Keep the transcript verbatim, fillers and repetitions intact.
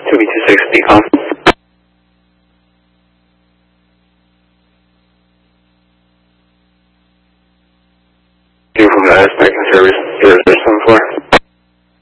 two B two six, decom. You from the spectrum service, zero zero seven four.